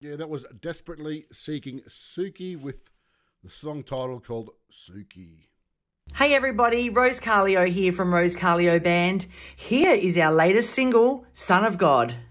Yeah, that was Desperately Seeking Suki with the song title called Suki. Hey everybody, Rose Carlio here from Rose Carlio Band. Here is our latest single, Son of God.